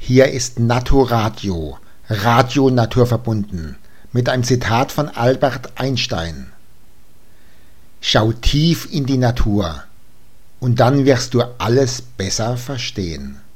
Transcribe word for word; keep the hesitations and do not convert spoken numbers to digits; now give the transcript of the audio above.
Hier ist Naturadio, Radio naturverbunden, mit einem Zitat von Albert Einstein. Schau tief in die Natur, und dann wirst du alles besser verstehen.